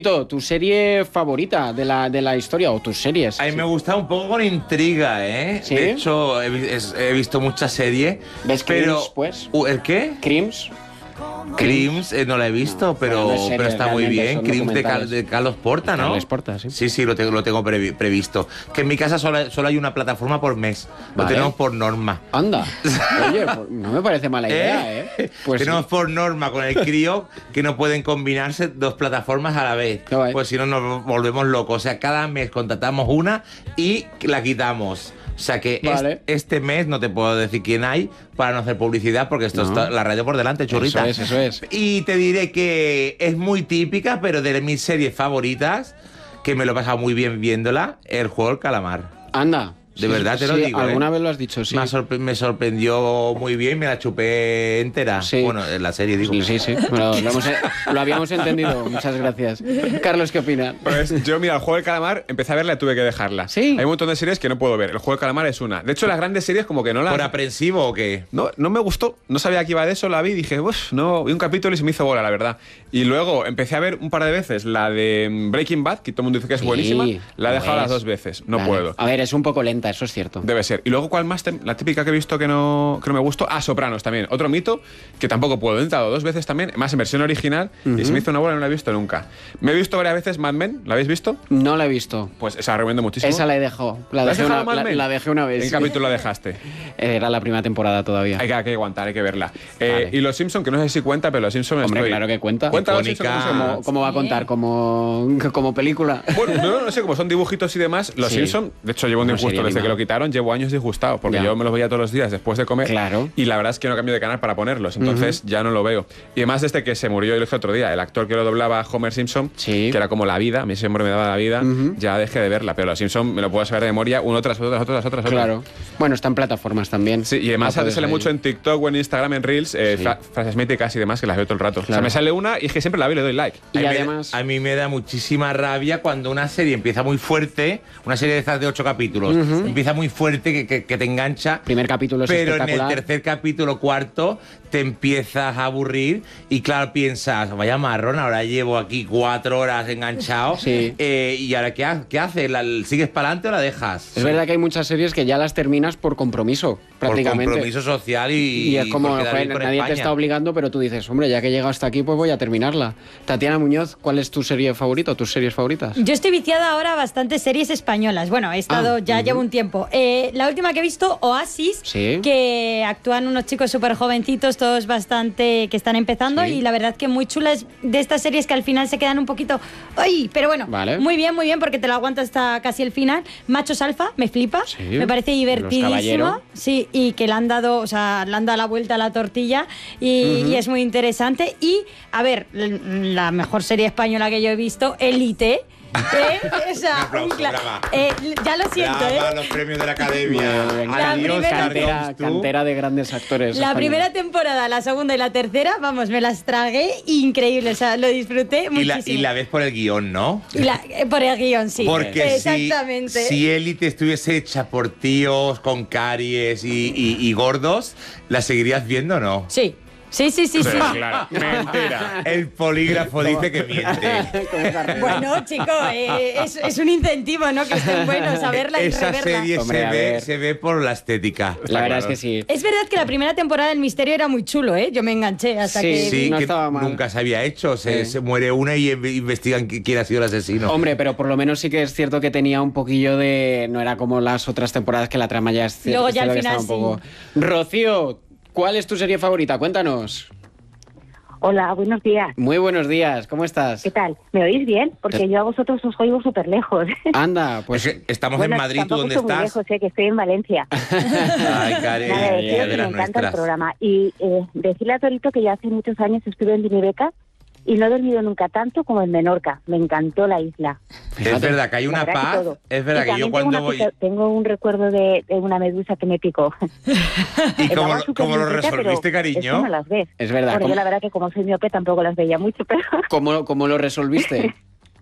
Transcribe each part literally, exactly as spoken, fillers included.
¿Tu serie favorita de la, de la historia o tus series? A mí sí. me gusta un poco con intriga, ¿eh? ¿Sí? De hecho, he, he visto muchas series. ¿Ves pero, Crims, pues? ¿El qué? ¿Crims? Crims, eh, no la he visto, no, pero, bueno, no es serie, pero está muy bien. son Crims de, Cal, documentales. de Carlos Porta, ¿no? Carlos Porta, sí. Sí, sí, lo tengo, lo tengo previ, previsto. Que en mi casa solo, solo hay una plataforma por mes. Lo Vale. tenemos por norma. Anda. Oye, pues, no me parece mala idea, ¿eh? ¿Eh? Pues tenemos sí. por norma con el crío que no pueden combinarse dos plataformas a la vez. Qué guay. Pues si no nos volvemos locos. O sea, cada mes contratamos una y la quitamos. O sea que Vale. este, este mes no te puedo decir quién hay para no hacer publicidad porque esto No. está la radio por delante, churrita. Eso es, eso es. Y te diré que es muy típica, pero de mis series favoritas, que me lo he pasado muy bien viéndola, el juego del calamar. Anda. De Sí, verdad te lo sí, digo. Alguna ¿eh? vez lo has dicho, sí. Me, sorpre- me sorprendió muy bien, me la chupé entera. Sí. Bueno, en la serie digo. Sí, sí, sí. Bueno, lo, hemos- lo habíamos entendido. Muchas gracias. Carlos, ¿qué opinas? Pues yo, mira, el juego del calamar, empecé a verla y tuve que dejarla. Sí. Hay un montón de series que no puedo ver. El juego del calamar es una. De hecho, las grandes series como que no las... ¿Por aprensivo o qué? No, no me gustó, no sabía que iba de eso, la vi y dije, uff, no, vi un capítulo y se me hizo bola, la verdad. Y luego empecé a ver un par de veces la de Breaking Bad, que todo el mundo dice que es Sí, buenísima, la he lo dejado es. las dos veces, no Vale. puedo. A ver, es un poco lenta, eso es cierto. Debe ser. Y luego, ¿cuál más? Te- la típica que he visto que no, que no me gustó. Ah, Sopranos también. Otro mito que tampoco puedo. He entrado dos veces también, más en versión original, y se me hizo una bola y no la he visto nunca. Me he visto varias veces Mad Men, ¿la habéis visto? No la he visto. Pues esa la recomiendo muchísimo. Esa la he dejado. La ¿La has dejé, dejado, una, Mad la, Men? la dejé una vez. ¿En qué capítulo la dejaste? Era la primera temporada todavía. Hay que, hay que aguantar, hay que verla. Eh, Vale. Y Los Simpson, que no sé si cuenta, pero Los Simpson Hombre, estoy... claro que cuenta. ¿Cuenta Los Icónica. Simpson? ¿Cómo se llama? ¿Cómo, cómo va a contar? ¿Como, como película? Bueno, no, no sé, como son dibujitos y demás, Los Sí. Simpson, de hecho llevo un Una disgusto serie desde que animada. lo quitaron, llevo años disgustado, porque Ya. yo me los veía todos los días después de comer. Claro. Y la verdad es que no cambio de canal para ponerlos, entonces ya no lo veo. Y además desde que se murió, y lo dije otro día, el actor que lo doblaba a Homer Simpson, Sí. que era como la vida, a mí siempre me daba la vida, Ujú. ya dejé de verla, pero Los Simpson me lo puedo saber de memoria uno tras otro, tras otro, tras otro, tras otro. Claro. Bueno, está en plataformas también. Sí, y además La te puedes sale ver. mucho en TikTok o en Instagram, en Reels, eh, Sí. fra- frases míticas y demás que las veo todo el rato. O sea, Claro. me sale una y es que siempre la veo y le doy like. Y a mí además... Me, a mí me da muchísima rabia cuando una serie empieza muy fuerte, una serie de estas de ocho capítulos, empieza muy fuerte, que, que, que te engancha, Primer capítulo es pero en el espectacular. tercer capítulo, cuarto, te empiezas a aburrir y claro, piensas, vaya marrón, ahora llevo aquí cuatro horas enganchado, Sí. eh, y ahora ¿qué, ha- qué haces? ¿La- ¿Sigues para adelante o la dejas? Es verdad que hay muchas series que ya las terminas por compromiso, prácticamente. Por compromiso social y, Y es como, por quedar joder, bien con nadie te España. está obligando, pero tú dices, hombre, ya que he llegado hasta aquí, pues voy a terminarla. Tatiana Muñoz, ¿cuál es tu serie favorita o tus series favoritas? Yo estoy viciada ahora a bastantes series españolas. Bueno, he estado, Ah, ya ujú. llevo un tiempo. Eh, la última que he visto, Oasis, Sí. que actúan unos chicos súper jovencitos, todos bastante que están empezando, Sí. y la verdad que muy chula. Es de estas series que al final se quedan un poquito... ¡Ay! Pero bueno, Vale. muy bien, muy bien, porque te la aguantas hasta casi el final. Machos Alfa, me flipa, Sí. me parece Los divertidísima. Caballero. Sí, y que le han dado, o sea, le han dado la vuelta a la tortilla y, y es muy interesante. Y, a ver, l- la mejor serie española que yo he visto, Élite. ¿eh? O sea, Un aplauso, un cla- brava. eh, ya lo siento, Brava, ¿eh? los premios de la academia. Muy bien. La Adiós, primera- Carlos, Cantera, tú. cantera de grandes actores. La españoles. primera temporada, la segunda y la tercera, vamos, me las tragué increíble, o sea, lo disfruté Y muchísimo. la, y la ves por el guión, ¿no? Y la- eh, por el guión, sí. Porque si, Exactamente. si Élite estuviese hecha por tíos con caries y, y- y gordos, ¿la seguirías viendo o no? Sí, sí, sí, sí, sí. Pero claro, mentira. El polígrafo dice que miente. Como Carrera. Bueno, chicos, eh, es, es un incentivo, ¿no? Que estén buenos a verla y Esa reverla. serie Hombre, se a ve, ver. se ve por la estética. La verdad claro. es que sí. Es verdad que la primera temporada del misterio era muy chulo, ¿eh? Yo me enganché hasta Sí, que... Sí, no que estaba mal. nunca se había hecho. Se, Sí. se muere una y inve- investigan qui- quién ha sido el asesino. Hombre, pero por lo menos sí que es cierto que tenía un poquillo de... No era como las otras temporadas que la trama ya es cier- Luego es ya al cierto que final estaba un poco... Rocío, ¿cuál es tu serie favorita? Cuéntanos. Hola, buenos días. Muy buenos días, ¿cómo estás? ¿Qué tal? ¿Me oís bien? Porque Te- yo a vosotros os oigo súper lejos. Anda, pues... Es que estamos Bueno, en Madrid, ¿tú tampoco dónde estoy muy estás? lejos, sé que estoy en Valencia. Ay, Karen, Nada, ya deciros de que me las encanta el nuestras. programa. Y eh, decirle a Torito que ya hace muchos años estuve en Dinibeca y no he dormido nunca tanto como en Menorca. Me encantó la isla. Es verdad que hay La una verdad que paz. todo. Es verdad Y que yo también cuando tengo, voy... una pica- tengo un recuerdo de, de una medusa que me picó. ¿Y cómo, Estaba lo- súper cómo lo limpita, resolviste, pero es que cariño? no las ves. Es verdad, Bueno, ¿cómo- yo la verdad que como soy miope tampoco las veía mucho, pero... ¿Cómo, cómo lo resolviste?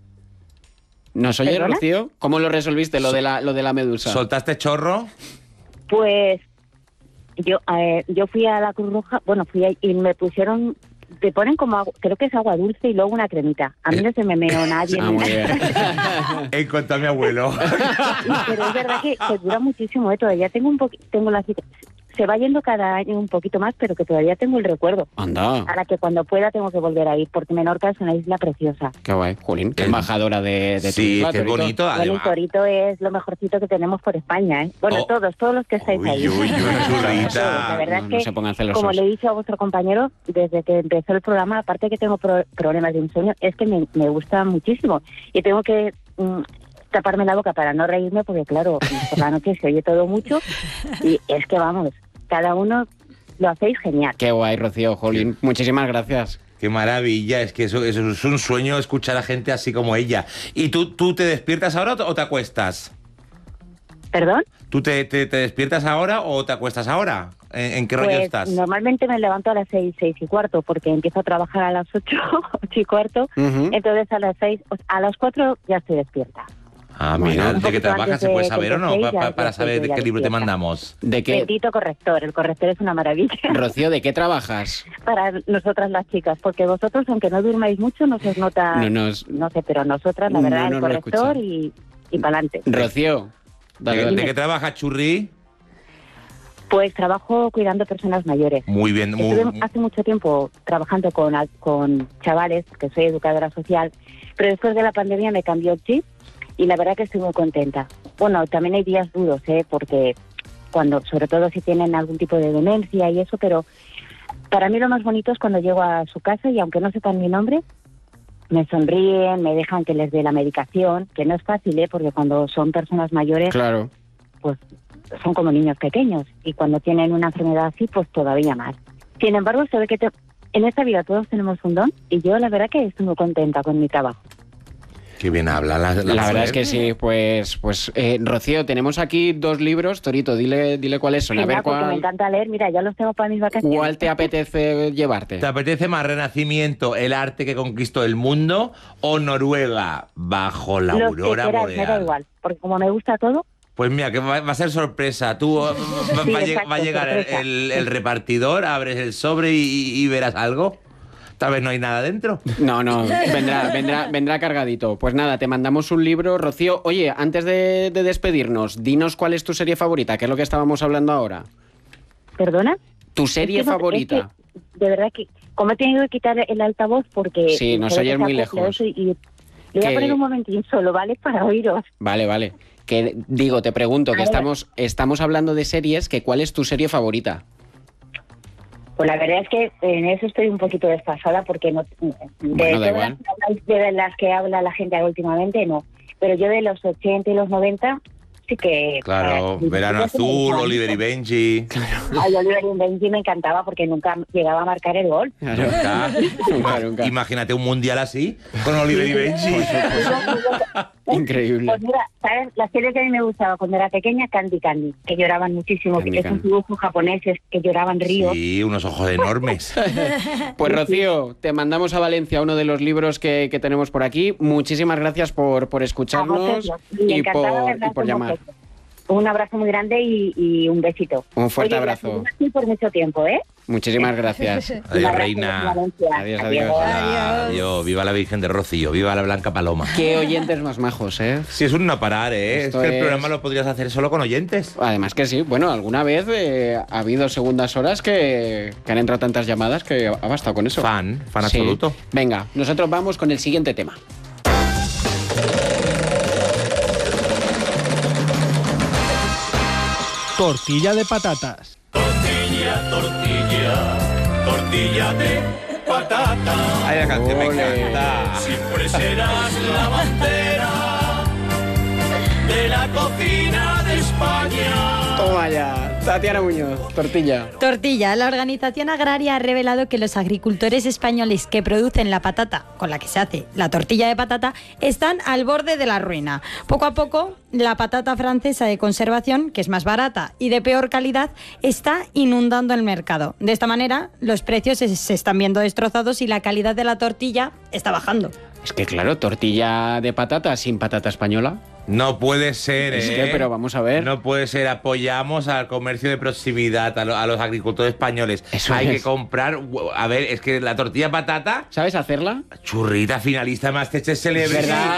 ¿Nos oye, ¿Perdona? Rocío? ¿Cómo lo resolviste, lo de la, lo de la medusa? ¿Soltaste chorro? Pues yo eh, yo fui a la Cruz Roja, bueno, fui ahí y me pusieron te ponen como, agua- creo que es agua dulce y luego una cremita. A mí no se me meó nadie. Ah, ni muy nada. bien. En cuanto a mi abuelo. Y- Pero es verdad que, que dura muchísimo, ¿eh? Todavía tengo un poquito, tengo la cita- se va yendo cada año un poquito más, pero que todavía tengo el recuerdo. Anda, Ahora que cuando pueda tengo que volver a ir, porque Menorca es una isla preciosa. qué guay. Jolín, qué El- embajadora de, de tu Sí, isla, que es Torito. bonito. Bueno, Además. y Torito es lo mejorcito que tenemos por España, ¿eh? Bueno, Oh. todos, todos los que estáis Uy, ahí. uy, uy, churrita. La verdad No, es no que, se pongan celosos. como le he dicho a vuestro compañero, desde que empezó el programa, aparte de que tengo pro- problemas de insomnio, es que me, me gusta muchísimo. Y tengo que mm, taparme la boca para no reírme, porque claro, por la noche se oye todo mucho. Y es que vamos, cada uno lo hacéis genial. Qué guay, Rocío, Jolín. Muchísimas gracias. Qué maravilla, es que eso, eso es un sueño escuchar a gente así como ella. ¿Y tú, tú te despiertas ahora o te acuestas? ¿Perdón? ¿Tú te, te, te despiertas ahora o te acuestas ahora? ¿En, en qué rollo Pues estás? normalmente me levanto a las seis, seis y cuarto, porque empiezo a trabajar a las ocho, ocho y cuarto. Ujú. Entonces a las seis, a las cuatro ya estoy despierta. Ah, Bueno, mira, un ¿de qué poquito trabajas? antes ¿Se puede de saber que o no? empecéis, Pa- pa- ya- para ya saber estoy de qué ya libro te despierta. mandamos. ¿De qué? Bendito corrector, el corrector es una maravilla Rocío, ¿de qué trabajas? para nosotras las chicas, porque vosotros, aunque no durmáis mucho, no se os nota, No nos- no sé, pero nosotras, la No verdad, nos el lo corrector escucha. y, y para adelante. Rocío, ¿De, dale, de dale. qué trabajas, Churri? Pues trabajo cuidando personas mayores. Muy bien. muy- Estuve hace mucho tiempo trabajando con, con chavales, que soy educadora social, pero después de la pandemia me cambió el chip y la verdad que estoy muy contenta. Bueno, también hay días duros, ¿eh? Porque cuando, sobre todo si tienen algún tipo de demencia y eso, pero para mí lo más bonito es cuando llego a su casa y aunque no sepan mi nombre, me sonríen, me dejan que les dé la medicación, que no es fácil, ¿eh? Porque cuando son personas mayores, Claro. pues son como niños pequeños y cuando tienen una enfermedad así, pues todavía más. Sin embargo, se ve que te- en esta vida todos tenemos un don y yo la verdad que estoy muy contenta con mi trabajo. Qué bien habla la, la La verdad mujer. es que sí, pues, pues eh, Rocío, tenemos aquí dos libros. Torito, dile, dile cuáles son. A Genial, ver porque me cuál, encanta leer, mira, ya los tengo para mis vacaciones. cuál te apetece llevarte. ¿Te apetece más Renacimiento, el arte que conquistó el mundo, o Noruega, bajo la Los que aurora quieras, me da boreal? igual, porque como me gusta todo, Pues mira, que va, va a ser sorpresa. Tú va, va- Sí, va a lleg- exacto, va a llegar el, sorpresa. el- el repartidor, abres el sobre y, y verás algo. Tal vez no hay nada dentro. No, no, vendrá, vendrá, vendrá cargadito. Pues nada, te mandamos un libro. Rocío, oye, antes de, de despedirnos, dinos cuál es tu serie favorita, que es lo que estábamos hablando ahora. ¿perdona? Tu serie Es que no- favorita. es que, de verdad que, como he tenido que quitar el altavoz porque... Sí, nos se ve que oyes se muy acopla lejos. eso Y, y le voy Que- a poner un momentín solo, ¿vale? Para oíros. Vale, vale. Que digo, te pregunto, que A ver. estamos, estamos hablando de series, que ¿cuál es tu serie favorita? Pues la verdad es que en eso estoy un poquito desfasada porque no de, Bueno, da todas igual. las que habláis- de las que habla la gente últimamente no, pero yo de los ochenta y los noventa sí que Claro, eh, Verano sí que me Azul, gustaba Oliver y mucho. Benji. Ay, Oliver y Benji me encantaba porque nunca llegaba a marcar el gol. Nunca. Nunca, nunca. Imagínate un mundial así, con Oliver y Benji. Increíble. Pues mira, ¿sabes? La serie que a mí me gustaba cuando era pequeña, Candy Candy, que lloraban muchísimo, Candy que esos Candy. dibujos japoneses que lloraban ríos. Sí, unos ojos enormes. Pues Rocío, te mandamos a Valencia uno de los libros que, que tenemos por aquí. Muchísimas gracias por, por A escucharnos vosotros. Y y encantada de por, hablar y por con llamar. vosotros. Un abrazo muy grande y, y un besito. Un fuerte Oye, abrazo. gracias así por mucho tiempo, ¿eh? Muchísimas gracias. Un Adiós, abrazo reina. desde Valencia. Adiós, adiós. Adiós. Viva la Virgen de Rocío, viva la Blanca Paloma. Qué oyentes más majos, ¿eh? Si es un no parar, ¿eh? Esto es que el es- programa lo podrías hacer solo con oyentes. Además que sí, bueno, alguna vez eh, ha habido segundas horas que, que han entrado tantas llamadas que ha bastado con eso. Fan, fan Sí. absoluto. Venga, nosotros vamos con el siguiente tema. Tortilla de patatas. Tortilla, tortilla, tortilla de patata. Ay, la canción me Ole. encanta. Siempre serás la bandera de la cocina de España. Toma ya, Tatiana Muñoz, tortilla. Tortilla. La Organización Agraria ha revelado que los agricultores españoles que producen la patata con la que se hace la tortilla de patata están al borde de la ruina. Poco a poco, la patata francesa de conservación, que es más barata y de peor calidad, está inundando el mercado. De esta manera, los precios se, se están viendo destrozados y la calidad de la tortilla está bajando. Es que claro, tortilla de patata sin patata española No puede ser, Es ¿eh? que, pero vamos a ver. No puede ser. Apoyamos al comercio de proximidad, a, lo- a los agricultores españoles. Eso Hay es. que comprar. A ver, es que la tortilla de patata, ¿Sabes hacerla? churrita finalista Masterchef Celebrity. ¿Verdad?